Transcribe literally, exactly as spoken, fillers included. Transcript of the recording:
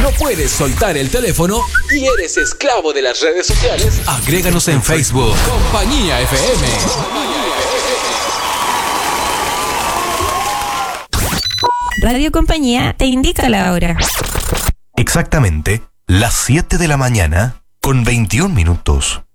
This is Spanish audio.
no puedes soltar el teléfono y eres esclavo de las redes sociales, agréganos en Facebook. Compañía F M. Radio Compañía te indica la hora. Exactamente las siete de la mañana con veintiún minutos.